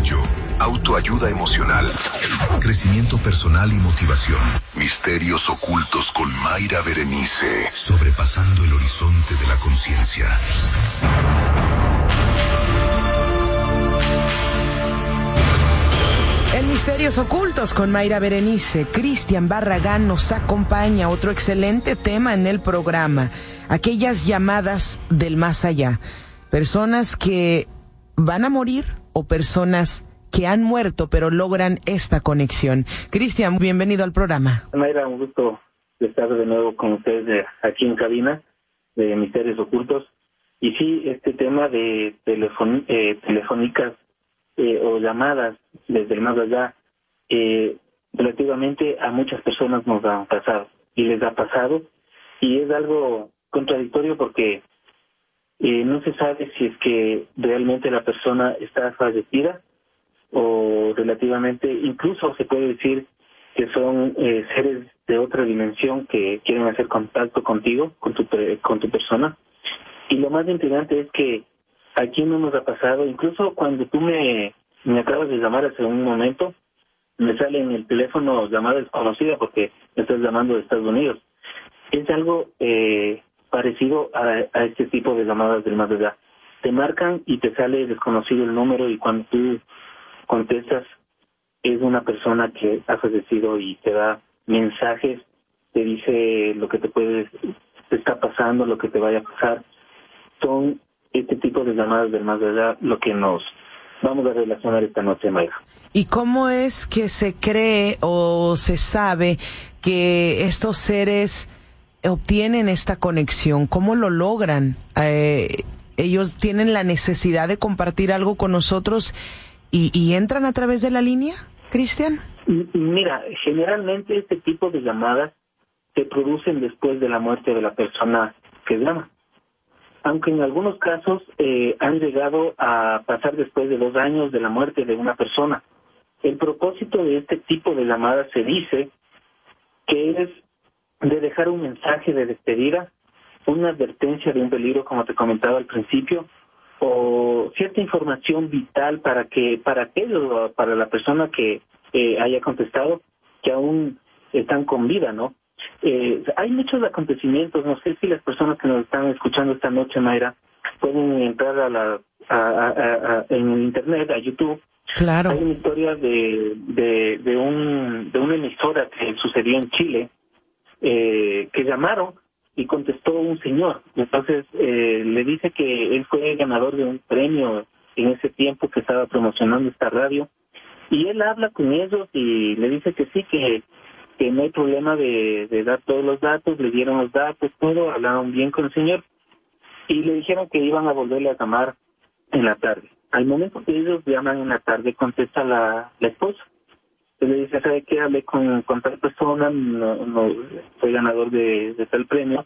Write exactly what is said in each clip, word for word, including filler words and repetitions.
del yo, autoayuda emocional, crecimiento personal y motivación. Misterios ocultos con Mayra Berenice, sobrepasando el horizonte de la conciencia. En Misterios Ocultos con Mayra Berenice, Cristian Barragán nos acompaña. Otro excelente tema en el programa: aquellas llamadas del más allá. Personas que van a morir o personas que han muerto pero logran esta conexión. Cristian, bienvenido al programa. Mayra, un gusto estar de nuevo con ustedes aquí en cabina de Misterios Ocultos. Y sí, este tema de telefon- eh, telefónicas eh, o llamadas desde el más allá, eh, relativamente a muchas personas nos han pasado y les ha pasado, y es algo contradictorio porque eh, no se sabe si es que realmente la persona está fallecida o relativamente, incluso se puede decir que son eh, seres de otra dimensión que quieren hacer contacto contigo, con tu con tu persona. Y lo más intrigante es que aquí no nos ha pasado, incluso cuando tú me, me acabas de llamar hace un momento, me sale en el teléfono llamada desconocida porque me estás llamando de Estados Unidos. Es algo eh, parecido a, a este tipo de llamadas del más allá. Te marcan y te sale desconocido el número, y cuando tú contestas es una persona que ha fallecido y te da mensajes, te dice lo que te puede, te está pasando, lo que te vaya a pasar. Son este tipo de llamadas del más allá lo que nos vamos a relacionar esta noche, Mayra. ¿Y cómo es que se cree o se sabe que estos seres obtienen esta conexión? ¿Cómo lo logran? Eh, ellos tienen la necesidad de compartir algo con nosotros y, y entran a través de la línea, Cristian. Mira, generalmente este tipo de llamadas se producen después de la muerte de la persona que llama. Aunque en algunos casos eh, han llegado a pasar después de dos años de la muerte de una persona. El propósito de este tipo de llamadas se dice que es de dejar un mensaje de despedida, una advertencia de un peligro, como te comentaba al principio, o cierta información vital para que para aquello, para la persona que eh, haya contestado, que aún están con vida, ¿no? Eh, hay muchos acontecimientos. No sé si las personas que nos están escuchando esta noche, Mayra, pueden entrar a la a, a, a, a, en internet, a YouTube. Claro. Hay una historia de de, de un de una emisora que sucedió en Chile, eh, que llamaron y contestó un señor. Entonces eh, le dice que él fue ganador de un premio en ese tiempo que estaba promocionando esta radio, y él habla con ellos y le dice que sí, que que no hay problema de, de dar todos los datos. Le dieron los datos, todo, hablaron bien con el señor y le dijeron que iban a volverle a llamar en la tarde. Al momento que ellos llaman en la tarde, contesta la, la esposa. Él le dice: ¿sabe qué? Hablé con, con tal persona, no, no, soy ganador de, de tal premio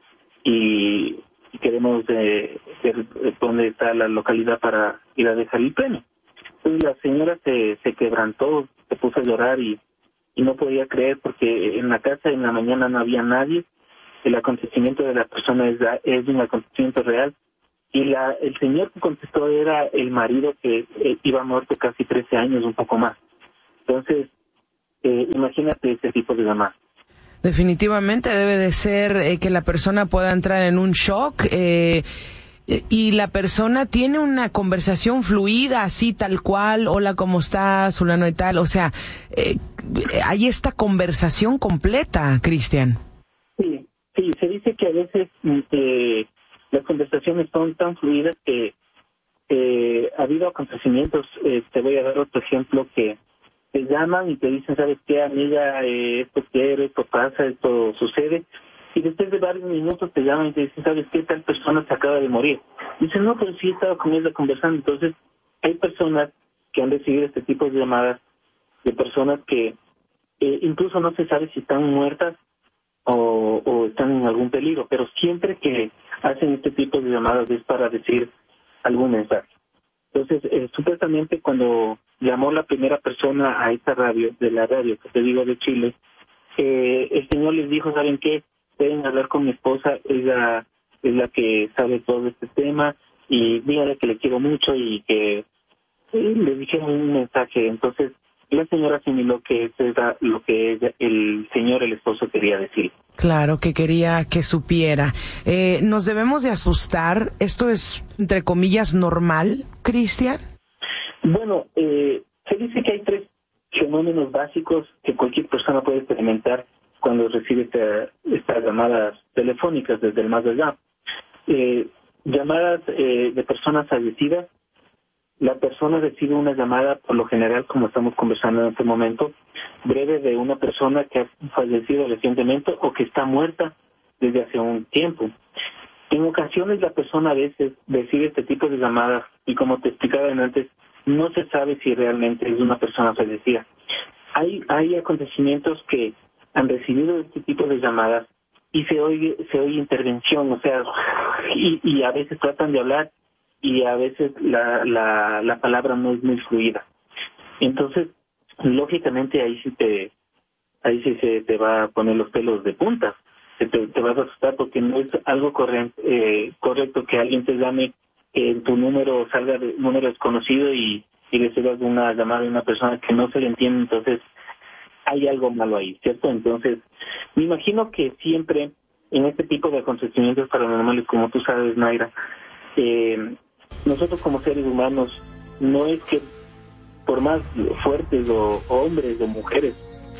y, y queremos eh, ver dónde está la localidad para ir a dejar el premio. Entonces la señora se, se quebrantó, se puso a llorar y y no podía creer, porque en la casa en la mañana no había nadie. El acontecimiento de la persona es, es un acontecimiento real, y la el señor que contestó era el marido que eh, iba muerto casi trece años, un poco más. Entonces, eh, imagínate ese tipo de llamada. Definitivamente debe de ser eh, que la persona pueda entrar en un shock eh, y la persona tiene una conversación fluida, así tal cual: hola, ¿cómo estás? Fulano y tal. O sea, eh, hay esta conversación completa, Cristian. Sí, sí, se dice que a veces eh, las conversaciones son tan fluidas que eh, ha habido acontecimientos. Eh, te voy a dar otro ejemplo, que te llaman y te dicen: ¿sabes qué, amiga? Eh, esto quiero, esto pasa, esto sucede. Y después de varios minutos te llaman y te dicen: ¿sabes qué? Tal persona se acaba de morir. Dicen: no, pero sí estaba con ella conversando. Entonces, hay personas que han recibido este tipo de llamadas de personas que eh, incluso no se sabe si están muertas o, o están en algún peligro, pero siempre que hacen este tipo de llamadas es para decir algún mensaje. Entonces, eh, supuestamente cuando llamó la primera persona a esta radio, de la radio que te digo de Chile, eh, el señor les dijo: ¿saben qué? Pueden hablar con mi esposa, ella es la que sabe todo este tema, y díganle que le quiero mucho y que eh, le dijeron un mensaje. Entonces la señora asimiló que eso era lo que ella, el señor, el esposo, quería decir. Claro, que quería que supiera. Eh, ¿Nos debemos de asustar? ¿Esto es, entre comillas, normal, Cristian? Bueno, eh, se dice que hay tres fenómenos básicos que cualquier persona puede experimentar cuando recibe esta, estas llamadas telefónicas desde el más allá. Eh, llamadas eh, de personas fallecidas. La persona recibe una llamada, por lo general, como estamos conversando en este momento, breve de una persona que ha fallecido recientemente o que está muerta desde hace un tiempo. En ocasiones la persona a veces recibe este tipo de llamadas y, como te explicaba antes, no se sabe si realmente es una persona fallecida. Hay, hay acontecimientos que han recibido este tipo de llamadas y se oye, se oye intervención, o sea, y, y a veces tratan de hablar y a veces la, la, la palabra no es muy fluida. Entonces, lógicamente ahí sí te ahí sí se te va a poner los pelos de punta, te, te vas a asustar porque no es algo correcto, eh, correcto que alguien te llame, que en tu número salga de número desconocido y, y recibas una llamada de una persona que no se le entiende. Entonces hay algo malo ahí, ¿cierto? Entonces me imagino que siempre en este tipo de acontecimientos paranormales, como tú sabes, Mayra, eh, nosotros como seres humanos, no es que por más fuertes o, o hombres o mujeres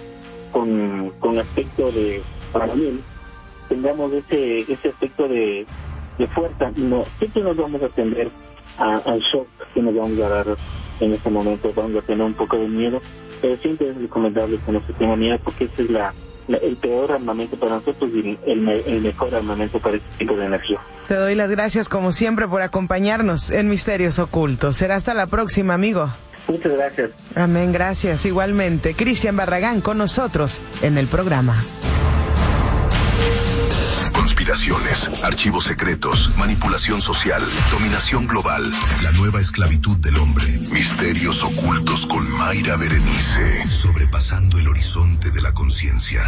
con, con aspecto de paranormal tengamos ese ese aspecto de, de fuerza, no, siempre nos vamos a atender al shock que nos vamos a dar en este momento, vamos a tener un poco de miedo, pero siempre es recomendable que no se tenga miedo porque ese es la el peor armamento para nosotros y el, el mejor armamento para este tipo de energía. Te doy las gracias como siempre por acompañarnos en Misterios Ocultos. Será hasta la próxima, amigo. Muchas gracias. Amén, gracias. Igualmente, Cristian Barragán con nosotros en el programa. Conspiraciones, archivos secretos, manipulación social, dominación global, la nueva esclavitud del hombre, misterios ocultos con Mayra Berenice, sobrepasando el horizonte de la conciencia.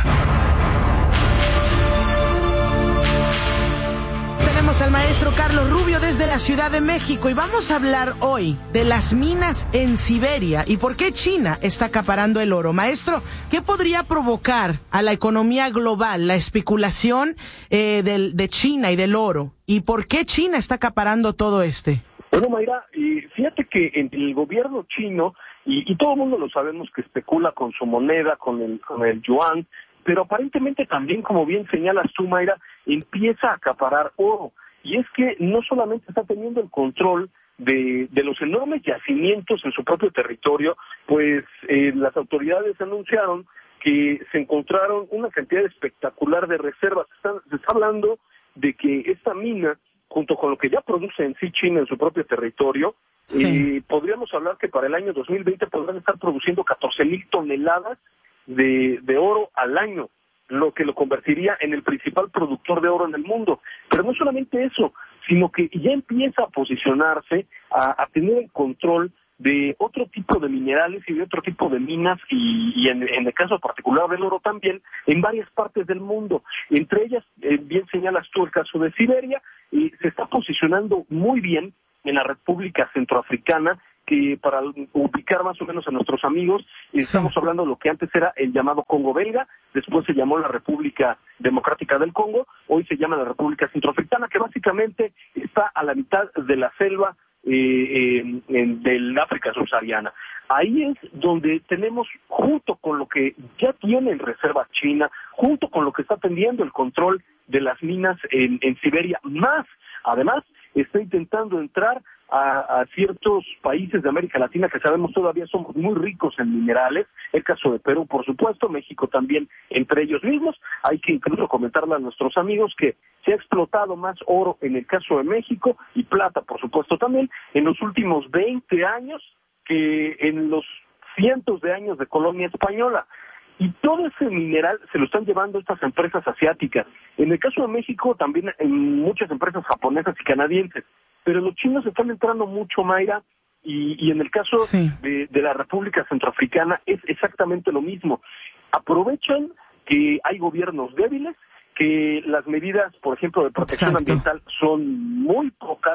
Tenemos al maestro Carlos Rubio desde la Ciudad de México y vamos a hablar hoy de las minas en Siberia y por qué China está acaparando el oro. Maestro, ¿qué podría provocar a la economía global la especulación eh, del, de China y del oro? ¿Y por qué China está acaparando todo este? Bueno, Mayra, eh, fíjate que en el gobierno chino, y, y todo el mundo lo sabemos que especula con su moneda, con el, con el yuan, pero aparentemente también, como bien señalas tú, Mayra, empieza a acaparar oro. Y es que no solamente está teniendo el control de, de los enormes yacimientos en su propio territorio, pues eh, las autoridades anunciaron que se encontraron una cantidad espectacular de reservas. Se está, se está hablando de que esta mina, junto con lo que ya produce en sí China en su propio territorio, sí. eh, podríamos hablar que para el año dos mil veinte podrán estar produciendo catorce mil toneladas de, de oro al año, lo que lo convertiría en el principal productor de oro en el mundo. Pero no solamente eso, sino que ya empieza a posicionarse, a, a tener el control de otro tipo de minerales y de otro tipo de minas, y, y en, en el caso particular del oro también, en varias partes del mundo. Entre ellas, eh, bien señalas tú el caso de Siberia, y se está posicionando muy bien en la República Centroafricana, que para ubicar más o menos a nuestros amigos, sí. Estamos hablando de lo que antes era el llamado Congo belga, después se llamó la República Democrática del Congo, hoy se llama la República Centroafricana, que básicamente está a la mitad de la selva eh, eh, en, del África subsahariana. Ahí es donde tenemos, junto con lo que ya tiene en reserva China, junto con lo que está teniendo el control de las minas en, en Siberia, más, además, está intentando entrar a, a ciertos países de América Latina que sabemos todavía somos muy ricos en minerales, el caso de Perú, por supuesto, México también entre ellos mismos. Hay que incluso comentarle a nuestros amigos que se ha explotado más oro en el caso de México, y plata, por supuesto, también, en los últimos veinte años que en los cientos de años de colonia española. Y todo ese mineral se lo están llevando estas empresas asiáticas. En el caso de México, también en muchas empresas japonesas y canadienses. Pero los chinos están entrando mucho, Mayra, y, y en el caso sí. de, de la República Centroafricana es exactamente lo mismo. Aprovechan que hay gobiernos débiles, que las medidas, por ejemplo, de protección Exacto. ambiental son muy pocas,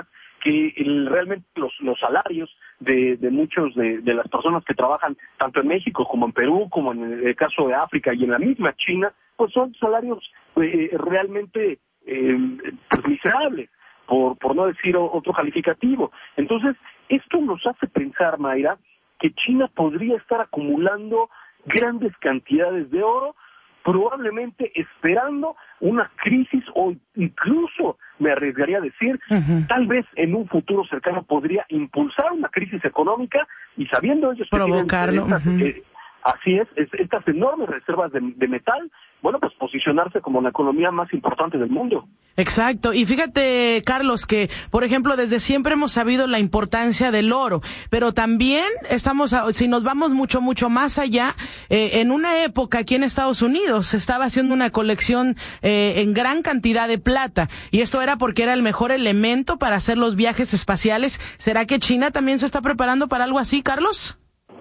que el, realmente los, los salarios de, de muchos de, de las personas que trabajan tanto en México como en Perú, como en el caso de África y en la misma China, pues son salarios eh, realmente eh, pues miserables, por, por no decir otro calificativo. Entonces, esto nos hace pensar, Mayra, que China podría estar acumulando grandes cantidades de oro, probablemente esperando una crisis o incluso, me arriesgaría a decir, uh-huh. tal vez en un futuro cercano podría impulsar una crisis económica y sabiendo ellos que provocarlo. Tienen estas, Uh-huh. eh, así es, es, estas enormes reservas de, de metal, bueno, pues posicionarse como la economía más importante del mundo. Exacto. Y fíjate, Carlos, que, por ejemplo, desde siempre hemos sabido la importancia del oro, pero también estamos, si nos vamos mucho, mucho más allá, eh, en una época aquí en Estados Unidos se estaba haciendo una colección eh, en gran cantidad de plata, y esto era porque era el mejor elemento para hacer los viajes espaciales. ¿Será que China también se está preparando para algo así, Carlos?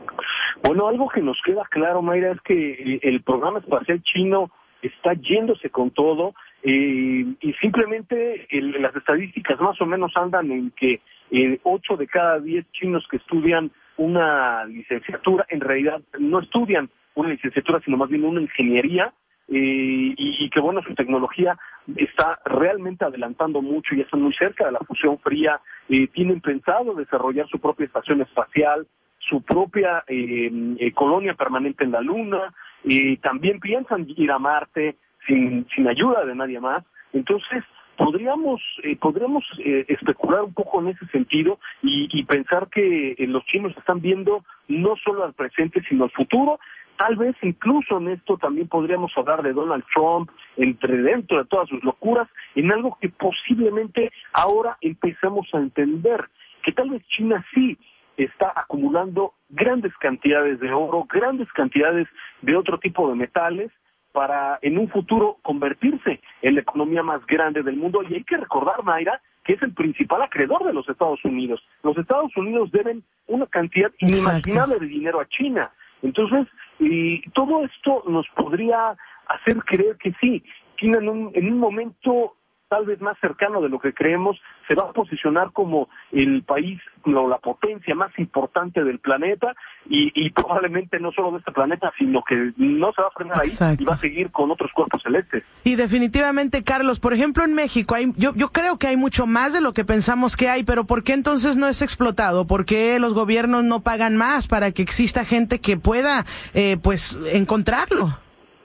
Bueno, algo que nos queda claro, Mayra, es que el programa espacial chino está yéndose con todo, eh, y simplemente el, las estadísticas más o menos andan en que eh, ocho de cada diez chinos que estudian una licenciatura, en realidad no estudian una licenciatura, sino más bien una ingeniería, eh, y, y que bueno, su tecnología está realmente adelantando mucho y están muy cerca de la fusión fría, eh, tienen pensado desarrollar su propia estación espacial, su propia eh, eh, colonia permanente en la Luna, y también piensan ir a Marte sin, sin ayuda de nadie más. Entonces, podríamos eh, podríamos eh, especular un poco en ese sentido y, y pensar que eh, los chinos están viendo no solo al presente, sino al futuro. Tal vez incluso en esto también podríamos hablar de Donald Trump, entre dentro de todas sus locuras, en algo que posiblemente ahora empezamos a entender, que tal vez China sí está acumulando grandes cantidades de oro, grandes cantidades de otro tipo de metales, para en un futuro convertirse en la economía más grande del mundo. Y hay que recordar, Mayra, que es el principal acreedor de los Estados Unidos. Los Estados Unidos deben una cantidad inimaginable de dinero a China. Entonces, y todo esto nos podría hacer creer que sí, China en un, en un momento tal vez más cercano de lo que creemos, se va a posicionar como el país, o la potencia más importante del planeta, y, y probablemente no solo de este planeta, sino que no se va a frenar ahí. Exacto. Y va a seguir con otros cuerpos celestes. Y definitivamente, Carlos, por ejemplo, en México, hay, yo, yo creo que hay mucho más de lo que pensamos que hay, pero ¿por qué entonces no es explotado? ¿Por qué los gobiernos no pagan más para que exista gente que pueda, eh, pues, encontrarlo?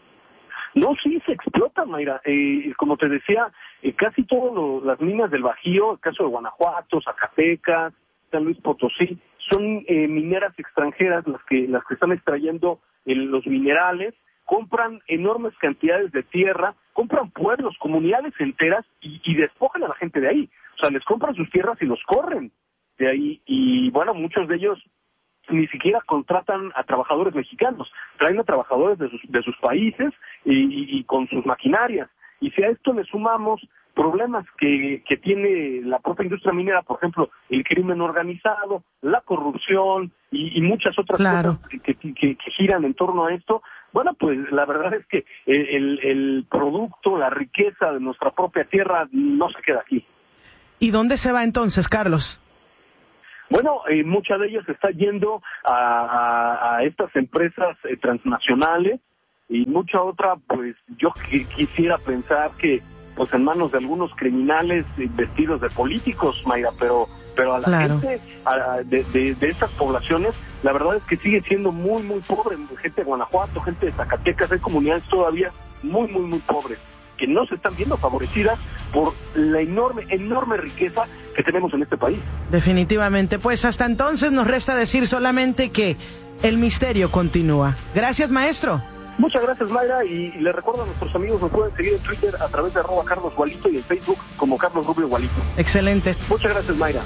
No, sí, se explota, Mayra. Eh, como te decía, eh, casi todas las minas del Bajío, el caso de Guanajuato, Zacatecas, San Luis Potosí, son eh, mineras extranjeras las que las que están extrayendo eh, los minerales, compran enormes cantidades de tierra, compran pueblos, comunidades enteras y, y despojan a la gente de ahí. O sea, les compran sus tierras y los corren de ahí. Y bueno, muchos de ellos ni siquiera contratan a trabajadores mexicanos, traen a trabajadores de sus, de sus países y, y, y con sus maquinarias. Y si a esto le sumamos problemas que, que tiene la propia industria minera, por ejemplo, el crimen organizado, la corrupción y, y muchas otras claro. cosas que, que, que, que giran en torno a esto, bueno, pues la verdad es que el, el producto, la riqueza de nuestra propia tierra no se queda aquí. ¿Y dónde se va entonces, Carlos? Bueno, eh, mucha de ellas está yendo a, a, a estas empresas eh, transnacionales y mucha otra, pues yo qu- quisiera pensar que pues en manos de algunos criminales eh, vestidos de políticos, Mayra, pero pero a la claro. gente a, de, de, de estas poblaciones, la verdad es que sigue siendo muy, muy pobre, gente de Guanajuato, gente de Zacatecas, hay comunidades todavía muy, muy, muy pobres, que no se están viendo favorecidas por la enorme, enorme riqueza que tenemos en este país. Definitivamente, pues hasta entonces nos resta decir solamente que el misterio continúa. Gracias, maestro. Muchas gracias, Mayra, y les recuerdo a nuestros amigos, nos pueden seguir en Twitter a través de arroba Carlos Gualito y en Facebook como Carlos Rubio Gualito. Excelente. Muchas gracias, Mayra.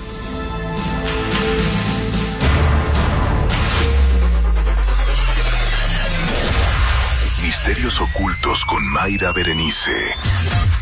Misterios ocultos con Mayra Berenice.